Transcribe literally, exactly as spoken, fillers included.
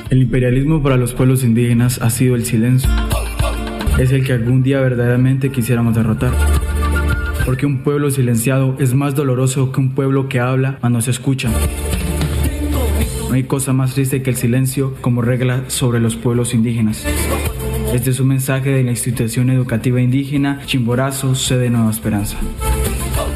El imperialismo para los pueblos indígenas ha sido el silencio. Es el que algún día verdaderamente quisiéramos derrotar. Porque un pueblo silenciado es más doloroso que un pueblo que habla mas no se escucha. No hay cosa más triste que el silencio como regla sobre los pueblos indígenas. Este es un mensaje de la institución educativa indígena Chimborazo, sede Nueva Esperanza.